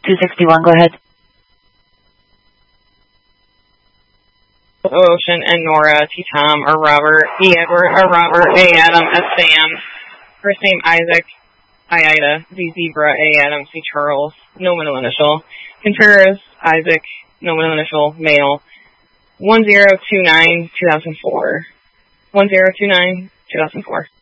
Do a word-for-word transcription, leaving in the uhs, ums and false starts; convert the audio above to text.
two sixty-one, go ahead. Ocean and Nora, T Tom or Robert, E Edward or Robert, A Adam, S Sam, first name Isaac, I Ida, Z Zebra, A Adam, C Charles, no middle initial, Contreras, Isaac, no middle initial, male, one zero two nine two thousand four, one zero two nine two thousand four.